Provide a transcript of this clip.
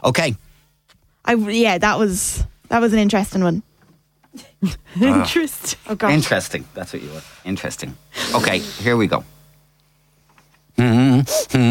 Okay. That was an interesting one. Interesting. Oh gosh. Interesting. That's what you were. Interesting. Okay, here we go.